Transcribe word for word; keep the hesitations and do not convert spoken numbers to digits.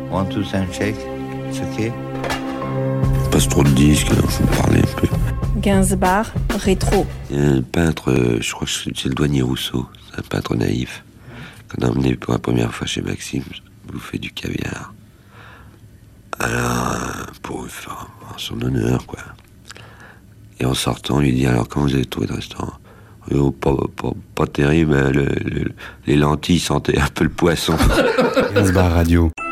One, two, sound check. It's okay. Passe trop de disques, il faut parler un peu. Gainsbourg, rétro. Il y a un peintre, je crois que c'est le douanier Rousseau, c'est un peintre naïf, qu'on a emmené pour la première fois chez Maxime, bouffer du caviar. Alors, pour faire son honneur, quoi. Et en sortant, on lui dit, alors comment vous avez trouvé le restaurant ? Oh, pas, pas, pas terrible, le, le, les lentilles sentaient un peu le poisson. Gainsbourg Radio.